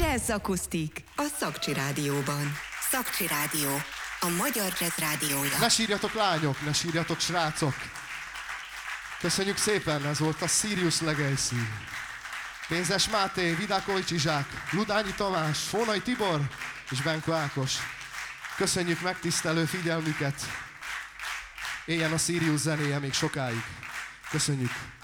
Jazz Akusztik a Szakcsi Rádióban. Szakcsi Rádió, a magyar jazz rádiója. Ne sírjatok lányok, ne sírjatok srácok. Köszönjük szépen, ez volt a Sirius Legacy. Pénzes Máté, Vidákovics Izsák, Ludányi Tamás, Fónai Tibor és Benko Ákos. Köszönjük megtisztelő figyelmüket. Éljen a Sirius zenéje még sokáig. Köszönjük.